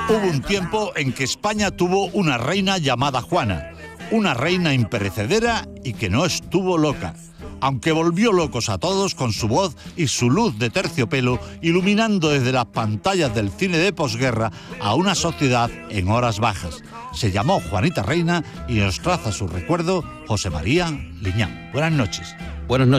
Hubo un tiempo en que España tuvo una reina llamada Juana, una reina imperecedera y que no estuvo loca, aunque volvió locos a todos con su voz y su luz de terciopelo, iluminando desde las pantallas del cine de posguerra a una sociedad en horas bajas. Se llamó Juanita Reina y nos traza su recuerdo José María Liñán. Buenas noches. Buenas noches.